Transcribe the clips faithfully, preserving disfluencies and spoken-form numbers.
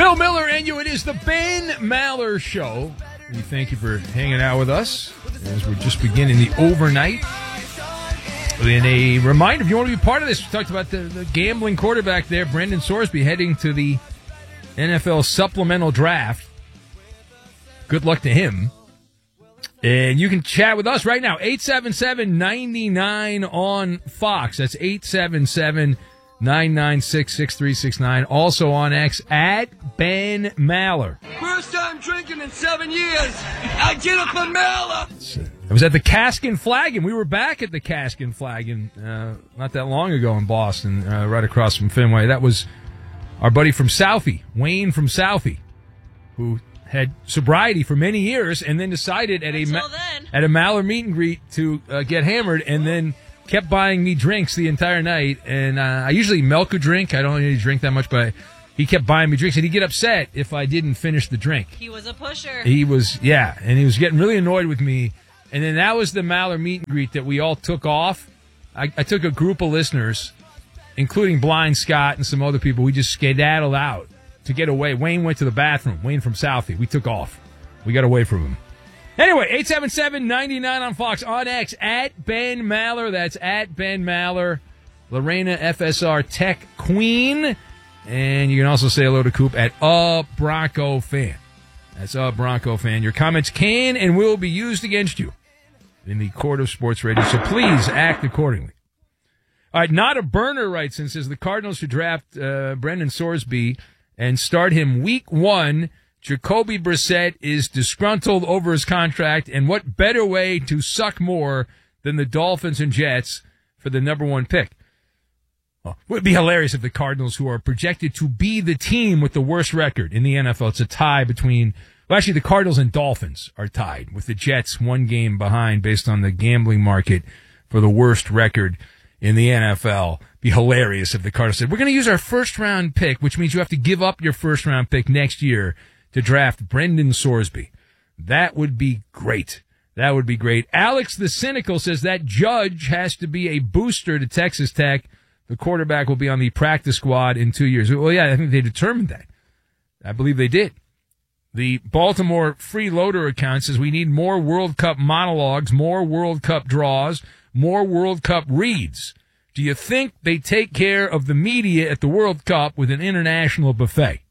Bill Miller and you. It is the Ben Maller Show. We thank you for hanging out with us as we're just beginning the overnight. And a reminder, if you want to be part of this, we talked about the, the gambling quarterback there, Brendan Sorsby, heading to the N F L supplemental draft. Good luck to him. And you can chat with us right now, eight seven seven, nine nine on Fox. That's eight seven seven, nine nine six, six three six nine. Also on X, at Ben Maller. First time drinking in seven years. I get it from Maller. I was at the Cask and Flagon. We were back at the Cask and Flagon uh, not that long ago in Boston, uh, right across from Fenway. That was our buddy from Southie, Wayne from Southie, who had sobriety for many years and then decided at a ma- at a Maller meet and greet to uh, get hammered, and then kept buying me drinks the entire night. And uh, I usually milk a drink. I don't really drink that much, but he kept buying me drinks, and he'd get upset if I didn't finish the drink. He was a pusher. He was, yeah, and he was getting really annoyed with me. And then that was the Maller meet and greet that we all took off. I, I took a group of listeners, including Blind Scott and some other people. We just skedaddled out to get away. Wayne went to the bathroom. Wayne from Southie. We took off. We got away from him. Anyway, eight seven seven, nine nine on Fox. On X, at Ben Maller. That's at Ben Maller. Lorena F S R Tech Queen. And you can also say hello to Coop at A Bronco Fan. That's A Bronco Fan. Your comments can and will be used against you in the court of sports radio, so please act accordingly. All right, Not a Burner writes and says the Cardinals should draft uh, Brendan Sorsby and start him week one. Jacoby Brissett is disgruntled over his contract, and what better way to suck more than the Dolphins and Jets for the number one pick? Well, it would be hilarious if the Cardinals, who are projected to be the team with the worst record in the N F L, it's a tie between, well, actually the Cardinals and Dolphins are tied, with the Jets one game behind based on the gambling market for the worst record in the N F L. Be hilarious if the Cardinals said, we're going to use our first round pick, which means you have to give up your first round pick next year to draft Brendan Sorsby. That would be great. That would be great. Alex the Cynical says that Judge has to be a booster to Texas Tech. The quarterback will be on the practice squad in two years. Well, yeah, I think they determined that. I believe they did. The Baltimore Freeloader account says we need more World Cup monologues, more World Cup draws, more World Cup reads. Do you think they take care of the media at the World Cup with an international buffet?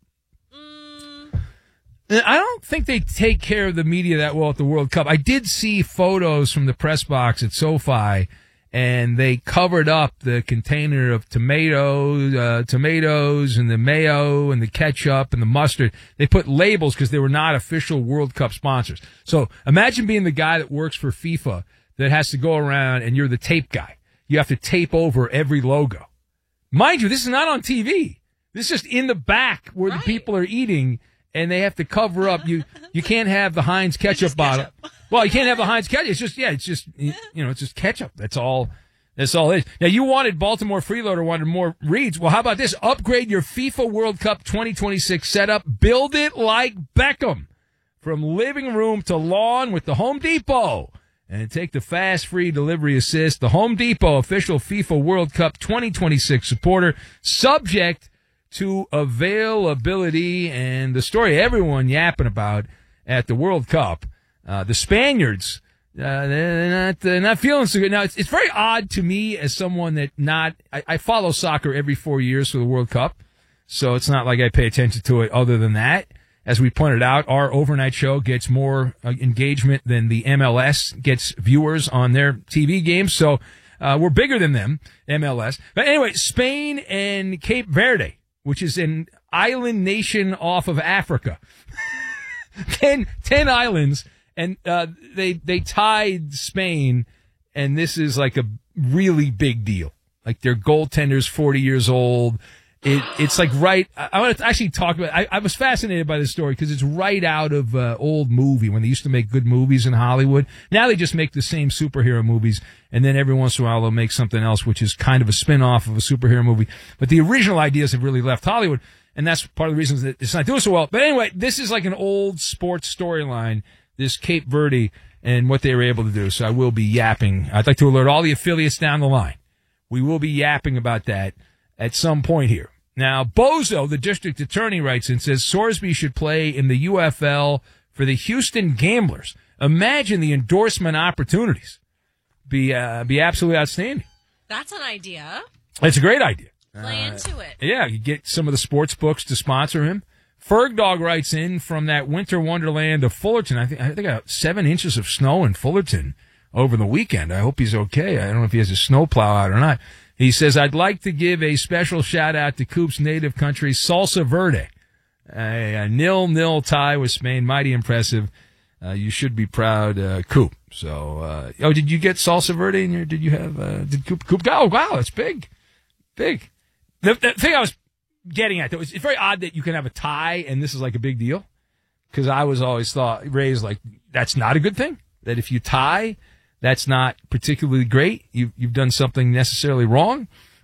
Mm. I don't think they take care of the media that well at the World Cup. I did see photos from the press box at SoFi, and they covered up the container of tomatoes, uh, tomatoes and the mayo and the ketchup and the mustard. They put labels because they were not official World Cup sponsors. So imagine being the guy that works for FIFA that has to go around and you're the tape guy. You have to tape over every logo. Mind you, this is not on T V. This is just in the back where right. the people are eating, and they have to cover up. You you can't have the Heinz ketchup bottle. Ketchup. Well, you can't have the Heinz ketchup. It's just, yeah, it's just, you know, it's just ketchup. That's all, that's all it is. Now, you wanted Baltimore Freeloader, wanted more reads. Well, how about this? Upgrade your FIFA World Cup twenty twenty-six setup. Build it like Beckham. From living room to lawn with the Home Depot. And take the fast, free delivery assist. The Home Depot official FIFA World Cup twenty twenty-six supporter. Subject to availability. And the story everyone yapping about at the World Cup. Uh, the Spaniards, uh, they're not, they're not feeling so good. Now, it's, it's very odd to me as someone that not, I, I follow soccer every four years for the World Cup. So it's not like I pay attention to it other than that. As we pointed out, our overnight show gets more uh, engagement than the M L S gets viewers on their T V games. So, uh, we're bigger than them, M L S. But anyway, Spain and Cape Verde, which is an island nation off of Africa. ten, ten islands. And uh, they they tied Spain, and this is like a really big deal. Like their goaltender's forty years old. It it's like right. I, I want to actually talk about. I, I was fascinated by this story because it's right out of uh, old movie when they used to make good movies in Hollywood. Now they just make the same superhero movies, and then every once in a while they'll make something else, which is kind of a spin-off of a superhero movie. But the original ideas have really left Hollywood, and that's part of the reasons that it's not doing so well. But anyway, this is like an old sports storyline. This Cape Verde and what they were able to do. So I will be yapping. I'd like to alert all the affiliates down the line. We will be yapping about that at some point here. Now, Bozo, the district attorney, writes in, says Sorsby should play in the U F L for the Houston Gamblers. Imagine the endorsement opportunities. Be uh, be absolutely outstanding. That's an idea. It's a great idea. Play uh, into it. Yeah, you get some of the sports books to sponsor him. Ferg Dog writes in from that winter wonderland of Fullerton. I think I think I got seven inches of snow in Fullerton over the weekend. I hope he's okay. I don't know if he has a snowplow out or not. He says, I'd like to give a special shout-out to Coop's native country, Salsa Verde. A, a nil-nil tie with Spain. Mighty impressive. Uh, you should be proud, uh, Coop. So, uh, oh, did you get Salsa Verde in your, did you have, uh, did Coop, Coop, oh, wow, that's big. Big. The, the thing I was getting at, though, is it's very odd that you can have a tie and this is like a big deal. Because I was always thought, raised like, that's not a good thing. That if you tie, that's not particularly great. You, you've done something necessarily wrong.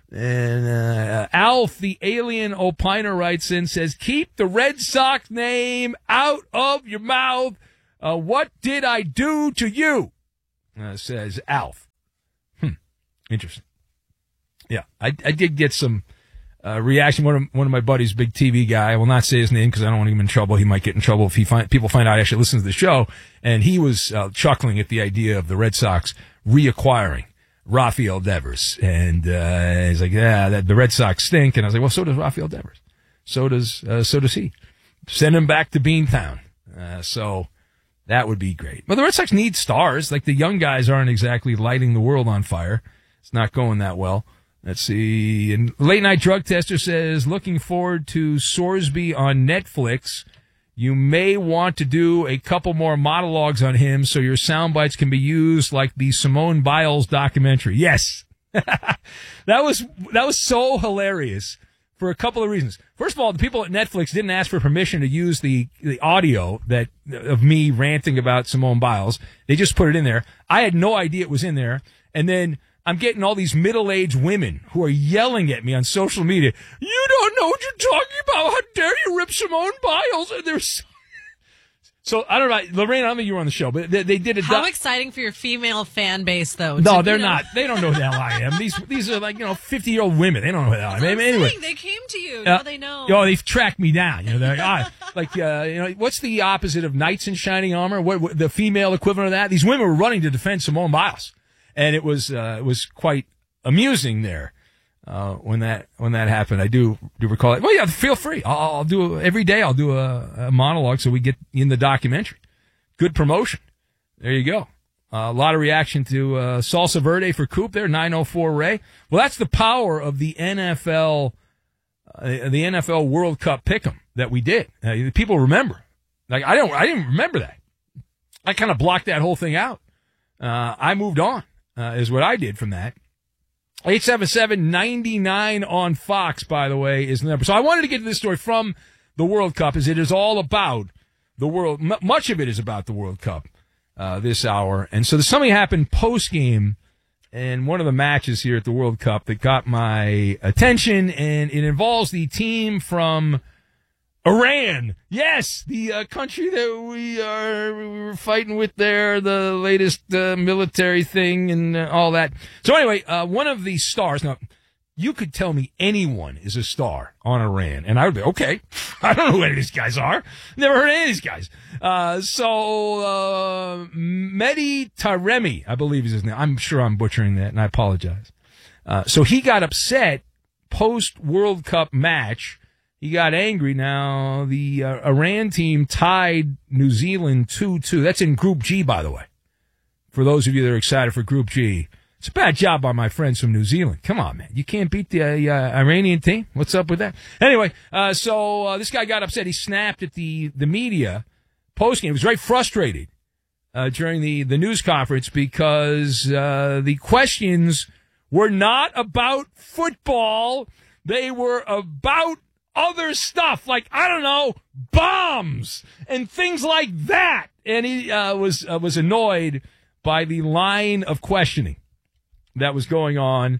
And uh, Alf, the alien opiner, writes in, says, keep the Red Sox name out of your mouth. Uh, what did I do to you? Uh, says Alf. Hmm. Interesting. Yeah, I, I did get some uh, reaction. One of, one of my buddies, big T V guy, I will not say his name because I don't want him in trouble. He might get in trouble if he find, people find out I actually listen to the show. And he was uh, chuckling at the idea of the Red Sox reacquiring Rafael Devers. And uh, he's like, yeah, that, the Red Sox stink. And I was like, well, so does Rafael Devers. So does uh, so does he. Send him back to Beantown. Uh, so that would be great. But the Red Sox need stars. Like the young guys aren't exactly lighting the world on fire. It's not going that well. Let's see. And Late Night Drug Tester says, looking forward to Sorsby on Netflix. You may want to do a couple more monologues on him so your sound bites can be used like the Simone Biles documentary. Yes. that was, that was so hilarious for a couple of reasons. First of all, the people at Netflix didn't ask for permission to use the, the audio that, of me ranting about Simone Biles. They just put it in there. I had no idea it was in there. And then I'm getting all these middle-aged women who are yelling at me on social media. You don't know what you're talking about. How dare you rip Simone Biles? And they're so, so I don't know. Lorraine, I don't think you were on the show, but they, they did a. How do- exciting for your female fan base, though. No, to, they're you know. not. They don't know who the hell I am. These these are like, you know, fifty-year-old women. They don't know who the hell I am. That's what I'm anyway, saying. They came to you. Uh, Now they know. Oh, they've tracked me down. You know, they're like, ah, like uh, you know, what's the opposite of knights in shining armor? What, what the female equivalent of that? These women were running to defend Simone Biles, and it was uh, it was quite amusing there uh, when that when that happened. I do do recall it. Well, yeah, feel free. I'll, I'll do every day. I'll do a, a monologue so we get in the documentary. Good promotion. There you go. Uh, a lot of reaction to uh, Salsa Verde for Coop there. nine oh four Ray. Well, that's the power of the N F L, uh, the N F L World Cup pick'em that we did. Uh, people remember. Like I don't, I didn't remember that. I kind of blocked that whole thing out. Uh, I moved on. Uh, is what I did from that. eight seven seven, nine nine on Fox, by the way, is the number. So I wanted to get to this story from the World Cup, as it is all about the world. M- much of it is about the World Cup uh, this hour. And so there's something happened post-game in one of the matches here at the World Cup that got my attention, and it involves the team from Iran. Yes, the uh, country that we are we were fighting with there, the latest uh, military thing and uh, all that. So anyway, uh, one of the stars. Now, you could tell me anyone is a star on Iran, and I would be, okay, I don't know who any of these guys are. Never heard of any of these guys. Uh, so uh, Mehdi Taremi, I believe is his name. I'm sure I'm butchering that, and I apologize. Uh, so he got upset post-World Cup match. He got angry. Now, the uh, Iran team tied New Zealand two two. That's in Group G, by the way. For those of you that are excited for Group G. It's a bad job by my friends from New Zealand. Come on, man. You can't beat the uh, uh, Iranian team? What's up with that? Anyway, uh, so uh, this guy got upset. He snapped at the, the media post-game. He was very frustrated uh, during the, the news conference because uh, the questions were not about football. They were about other stuff, like, I don't know, bombs and things like that. And he uh, was uh, was annoyed by the line of questioning that was going on.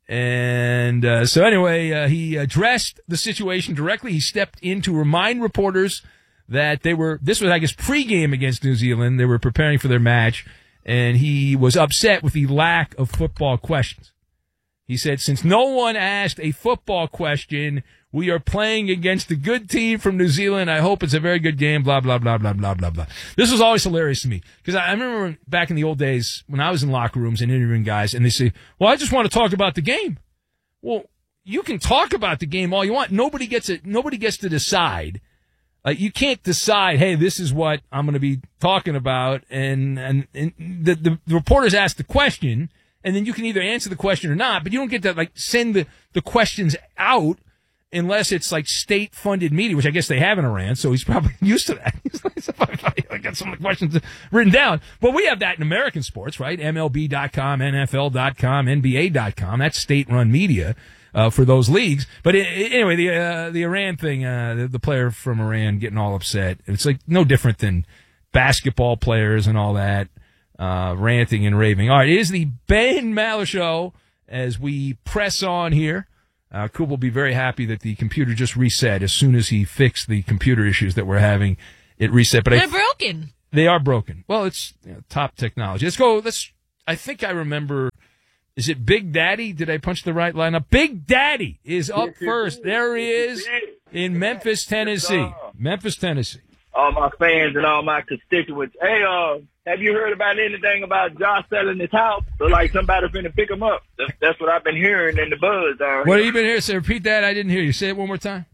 And uh, so anyway, uh, he addressed the situation directly. He stepped in to remind reporters that they were, this was, I guess, pregame against New Zealand. They were preparing for their match, and he was upset with the lack of football questions. He said, since no one asked a football question, We are playing against a good team from New Zealand. I hope it's a very good game, blah, blah, blah, blah, blah, blah, blah. This was always hilarious to me because I, I remember back in the old days when I was in locker rooms and interviewing guys, and they say, well, I just want to talk about the game. Well, you can talk about the game all you want. Nobody gets it. Nobody gets to decide. Like, you can't decide, hey, this is what I'm going to be talking about, and, and, and the, the, the reporters ask the question, and then you can either answer the question or not, but you don't get to, like, send the, the questions out unless it's, like, state-funded media, which I guess they have in Iran, so he's probably used to that. He's like, I got some of the questions written down. But we have that in American sports, right? M L B dot com, N F L dot com, N B A dot com. That's state-run media. Uh, for those leagues. But it, it, anyway, the uh, the Iran thing, uh, the, the player from Iran getting all upset. It's like no different than basketball players and all that, uh, ranting and raving. All right, it is the Ben Maller Show as we press on here. Uh, Coop will be very happy that the computer just reset as soon as he fixed the computer issues that we're having. It reset. But They're I, broken. They are broken. Well, it's you know, top technology. Let's go. Let's. I think I remember. Is it Big Daddy? Did I punch the right lineup? Big Daddy is up first. There he is in Memphis, Tennessee. Memphis, Tennessee. All my fans and all my constituents. Hey, uh, have you heard about anything about Josh selling his house? So like somebody finna pick him up. That's, that's what I've been hearing in the buzz down What here. have you been hearing? Say, repeat that. I didn't hear you. Say it one more time.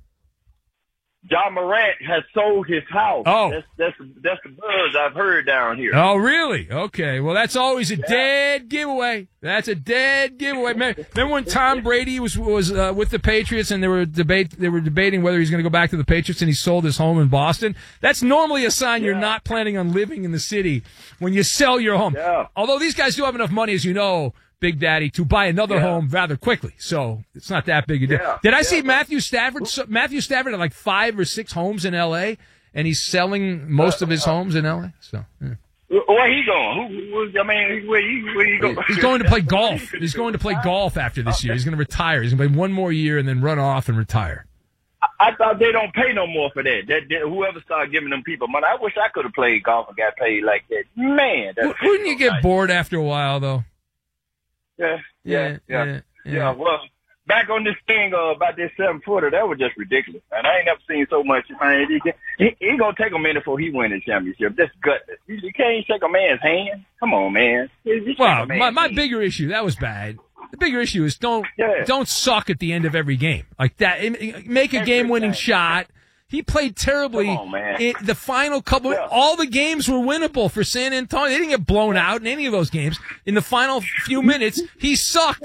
John Morant has sold his house. Oh. That's, that's, that's the buzz I've heard down here. Oh, really? Okay. Well, that's always a yeah. dead giveaway. That's a dead giveaway. Remember when Tom Brady was was uh, with the Patriots and they were debate they were debating whether he's going to go back to the Patriots and he sold his home in Boston? That's normally a sign yeah. you're not planning on living in the city when you sell your home. Yeah. Although these guys do have enough money, as you know, Big Daddy, to buy another yeah. home rather quickly. So it's not that big a deal. Yeah. Did I yeah. see Matthew Stafford? So Matthew Stafford had like five or six homes in L A, and he's selling most of his homes in L A. So, yeah. Where he going? Who, who, I mean, where he, where he going? He's going to play golf. He's going to play golf after this year. He's going to retire. He's going to play one more year and then run off and retire. I thought they don't pay no more for that. That, that whoever started giving them people money. I wish I could have played golf and got paid like that. Man, that's wouldn't you get nice. bored after a while though? Yeah, yeah, yeah, yeah. yeah, yeah. yeah. Well, back on this thing uh, about this seven footer, that was just ridiculous. And I ain't never seen so much. Man, he, he, he gonna take a minute before he win the championship. That's gutless. You, you can't shake a man's hand. Come on, man. You well, my my hand. bigger issue that was bad. The bigger issue is don't yeah. don't suck at the end of every game like that. Make a game winning shot. He played terribly on, in the final couple. Yeah. All the games were winnable for San Antonio. They didn't get blown out in any of those games. In the final few minutes, he sucked.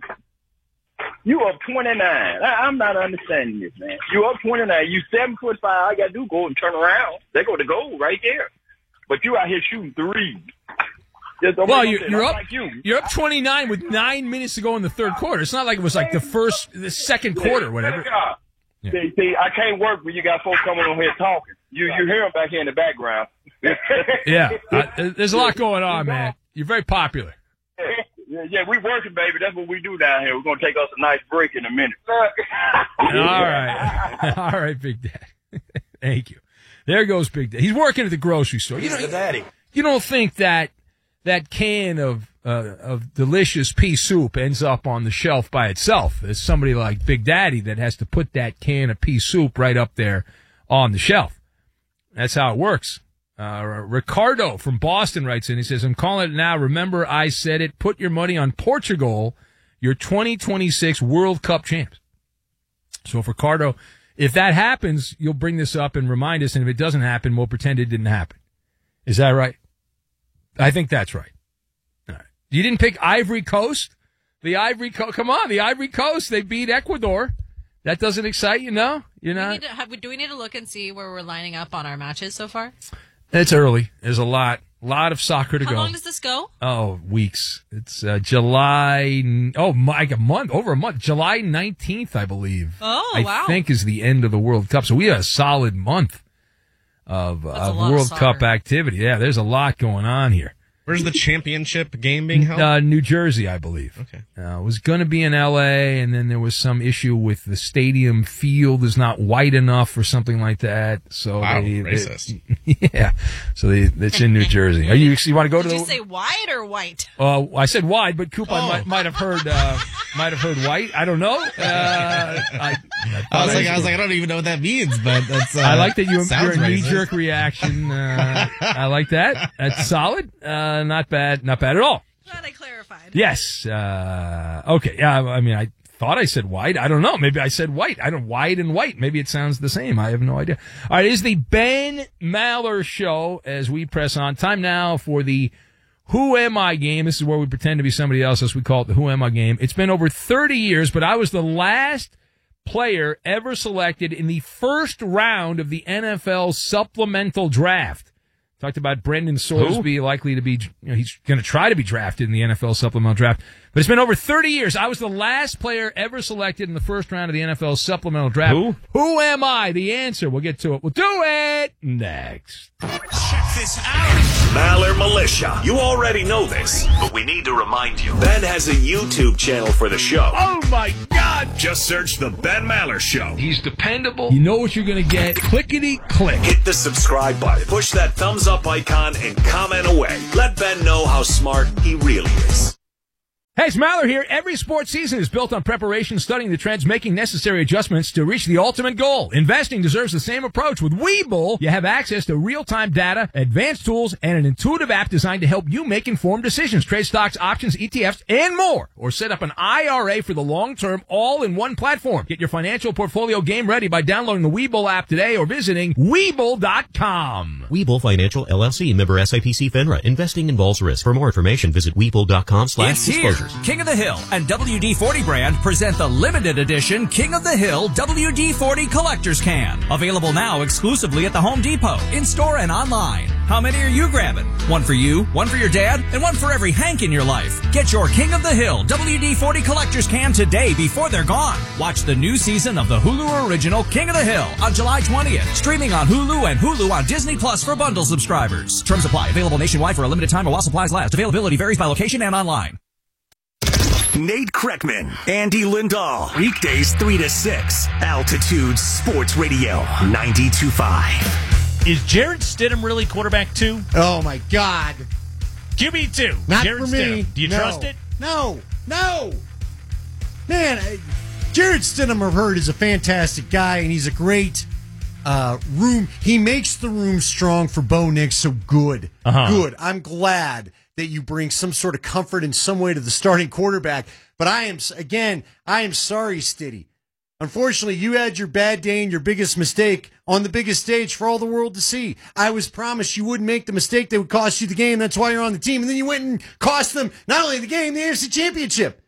You up twenty-nine. I, I'm not understanding this, man. You up twenty-nine. You seven foot five. All you got to do go and turn around. They go to goal right there. But you out here shooting three. Well, you're, you're up. Like you. You're up twenty-nine with nine minutes to go in the third quarter. It's not like it was like the first, the second quarter, whatever. Yeah. See, see, I can't work when you got folks coming on here talking. You you hear them back here in the background. yeah, uh, there's a lot going on, man. You're very popular. Yeah, yeah, we working, baby. That's what we do down here. We're gonna take us a nice break in a minute. All right, all right, Big Daddy. Thank you. There goes Big Daddy. He's working at the grocery store. You know, the daddy. You don't think that that can of uh, of delicious pea soup ends up on the shelf by itself? There's somebody like Big Daddy that has to put that can of pea soup right up there on the shelf. That's how it works. Uh, Ricardo from Boston writes in. He says, I'm calling it now. Remember, I said it. Put your money on Portugal, your twenty twenty-six World Cup champs. So, if Ricardo, if that happens, you'll bring this up and remind us. And if it doesn't happen, we'll pretend it didn't happen. Is that right? I think that's right. All right. You didn't pick Ivory Coast? The Ivory Coast. Come on, the Ivory Coast. They beat Ecuador. That doesn't excite you, no? You're not? Do we, need to, have, do we need to look and see where we're lining up on our matches so far? It's early. There's a lot, lot of soccer to How go. How long does this go? Oh, weeks. It's uh, July. Oh, like a month, over a month. July nineteenth, I believe. Oh, I wow. I think is the end of the World Cup. So we have a solid month of, of World of Cup activity. Yeah, there's a lot going on here. Where's the championship game being held? Uh, New Jersey, I believe. Okay. Uh, it was going to be in L A, and then there was some issue with the stadium field is not white enough or something like that. So Wow, they, racist. They, yeah. So they, it's in New Jersey. Are you, you want to go Did to you the... say wide or white? Uh, I said wide, but Coop, I Oh. might, might have heard, uh, might have heard white. I don't know. Uh, I, I, I was like, I was like, I don't even know what that means, but that's. Uh, I like that you, sounds your racist. knee-jerk reaction. Uh, I like that. That's solid. Uh, not bad. Not bad at all. Glad I clarified. Yes. Uh, okay. Yeah. I mean, I thought I said white. I don't know. Maybe I said white. I don't white and white. Maybe it sounds the same. I have no idea. All right. It is the Ben Maller Show as we press on. Time now for the Who Am I game. This is where we pretend to be somebody else, as we call it the Who Am I game. It's been over thirty years, but I was the last player ever selected in the first round of the N F L supplemental draft. Talked about Brendan Sorsby likely to be, you know, he's going to try to be drafted in the N F L supplemental draft. But it's been over thirty years. I was the last player ever selected in the first round of the N F L supplemental draft. Who? Who am I? The answer. We'll get to it. We'll do it next. Check this out. Maller Militia. You already know this, but we need to remind you. Ben has a YouTube channel for the show. Oh, my God. Just search The Ben Maller Show. He's dependable. You know what you're going to get. Clickety click. Hit the subscribe button, push that thumbs up icon, and comment away. Let Ben know how smart he really is. Hey, it's Maller here. Every sports season is built on preparation, studying the trends, making necessary adjustments to reach the ultimate goal. Investing deserves the same approach. With Webull, you have access to real-time data, advanced tools, and an intuitive app designed to help you make informed decisions. Trade stocks, options, E T Fs, and more. Or set up an I R A for the long term, all in one platform. Get your financial portfolio game ready by downloading the Webull app today or visiting Webull dot com. Webull Financial, L L C, member S I P C FINRA. Investing involves risk. For more information, visit Webull dot com slash It's here. disclosures. King of the Hill and W D forty brand present the limited edition King of the Hill W D forty Collector's Can. Available now exclusively at the Home Depot, in-store and online. How many are you grabbing? One for you, one for your dad, and one for every Hank in your life. Get your King of the Hill W D forty Collector's Can today before they're gone. Watch the new season of the Hulu original King of the Hill on July twentieth. Streaming on Hulu and Hulu on Disney Plus for bundle subscribers. Terms apply. Available nationwide for a limited time or while supplies last. Availability varies by location and online. Nate Kreckman, Andy Lindahl. Weekdays three to six. Altitude Sports Radio ninety-two point five. Is Jared Stidham really quarterback two? Oh, my God. Q B two. Not Jared for me. Stidham. Do you No. trust it? No. No. Man, I- Jared Stidham, I've heard, is a fantastic guy, and he's a great uh, room. He makes the room strong for Bo Nix, so good. Uh-huh. Good. I'm glad that you bring some sort of comfort in some way to the starting quarterback. But I am, again, I am sorry, Stiddy. Unfortunately, you had your bad day and your biggest mistake on the biggest stage for all the world to see. I was promised you wouldn't make the mistake that would cost you the game. That's why you're on the team. And then you went and cost them not only the game, the A F C Championship.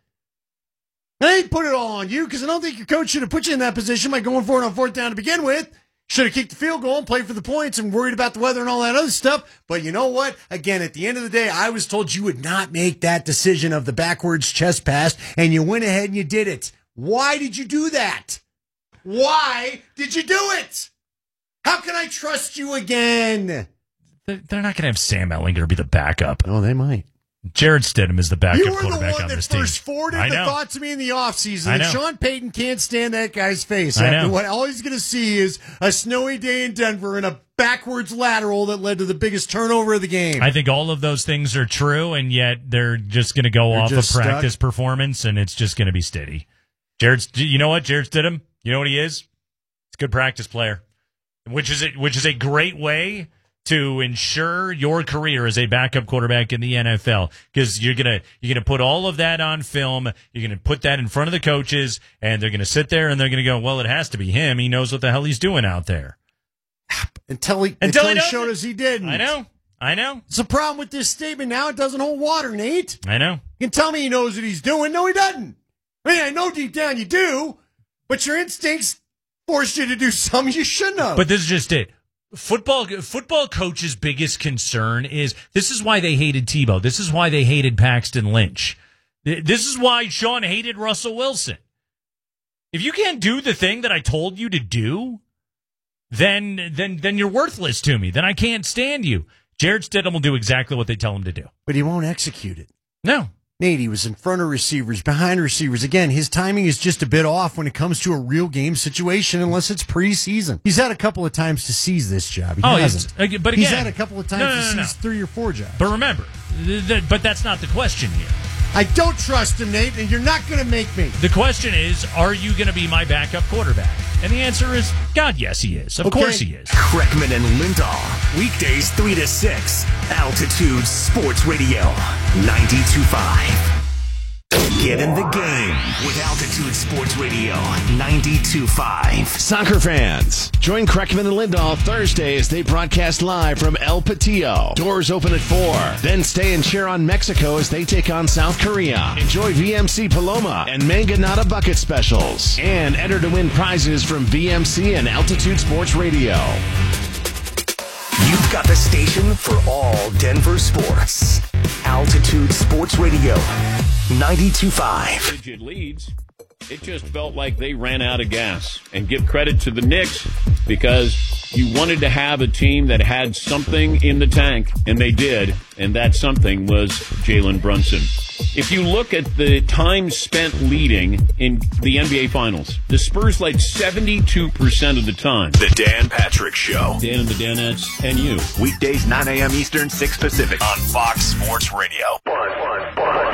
I ain't put it all on you because I don't think your coach should have put you in that position by going for it on fourth down to begin with. Should have kicked the field goal and played for the points and worried about the weather and all that other stuff. But you know what? Again, at the end of the day, I was told you would not make that decision of the backwards chest pass, and you went ahead and you did it. Why did you do that? Why did you do it? How can I trust you again? They're they're not going to have Sam Ehlinger be the backup. Oh, they might. Jared Stidham is the backup You were the quarterback one on that this team. first forwarded I the know. thought to me in the offseason I that know. Sean Payton can't stand that guy's face. I After know. what all he's going to see is a snowy day in Denver and a backwards lateral that led to the biggest turnover of the game. I think all of those things are true, and yet they're just going to go They're off of just stuck. practice performance, and it's just going to be steady. Jared, you know what? Jared Stidham, you know what he is? He's a good practice player, which is a, which is a great way to ensure your career as a backup quarterback in the N F L, because you're gonna you're gonna put all of that on film. You're gonna put that in front of the coaches, and they're gonna sit there and they're gonna go, "Well, it has to be him. He knows what the hell he's doing out there." Until he, Until until he he doesn't. showed us he didn't. I know, I know, It's a problem with this statement now. It doesn't hold water, Nate. I know. You can tell me he knows what he's doing. No, he doesn't. I mean, I know deep down you do, but your instincts forced you to do something you shouldn't have. But this is just it. Football football coaches' biggest concern is this is why they hated Tebow. This is why they hated Paxton Lynch. This is why Sean hated Russell Wilson. If you can't do the thing that I told you to do, then then then you're worthless to me. Then I can't stand you. Jared Stidham will do exactly what they tell him to do. But he won't execute it. No. Nate, he was in front of receivers, behind receivers. Again, his timing is just a bit off when it comes to a real game situation, unless it's preseason. He's had a couple of times to seize this job. He oh, hasn't. He's, but again, he's had a couple of times no, no, to no, seize no. three or four jobs. But remember, th- th- but that's not the question here. I don't trust him, Nate, and you're not going to make me. The question is, are you going to be my backup quarterback? And the answer is, God, yes, he is. Of Okay. course he is. Kreckman and Lindahl. Weekdays three to six. Altitude Sports Radio. ninety-two point five. Get in the game with Altitude Sports Radio. ninety-two point five. Soccer fans, join Kreckman and Lindahl Thursday as they broadcast live from El Patillo. Doors open at four. Then stay and cheer on Mexico as they take on South Korea. Enjoy V M C Paloma and Manganata bucket specials. And enter to win prizes from V M C and Altitude Sports Radio. You've got the station for all Denver sports. Altitude Sports Radio. ninety-two point five. Digit leads. It just felt like they ran out of gas. And give credit to the Knicks because you wanted to have a team that had something in the tank, and they did, and that something was Jalen Brunson. If you look at the time spent leading in the N B A Finals, the Spurs led seventy-two percent of the time. The Dan Patrick Show. Dan and the Danettes and you. Weekdays nine a.m. Eastern, six Pacific on Fox Sports Radio. One, one, one.